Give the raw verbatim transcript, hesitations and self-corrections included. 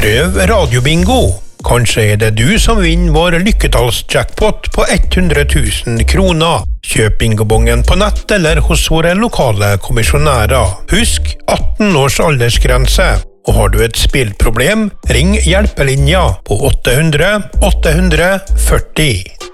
Prøv radiobingo. Kanskje er det du som vinner vår lykketallsjackpot på hundre tusen kroner. Kjøp bingobongen på nett eller hos våre lokale kommisjonærer. Husk atten års aldersgrense. Og har du et spillproblem, ring hjelpelinja på åtte hundre åtte hundre førti.